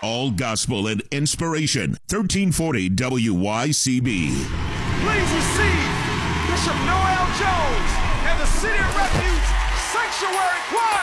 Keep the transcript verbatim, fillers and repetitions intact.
all gospel and inspiration. thirteen forty W Y C B. Please receive Bishop Noel Jones and the City of Refuge Sanctuary Choir.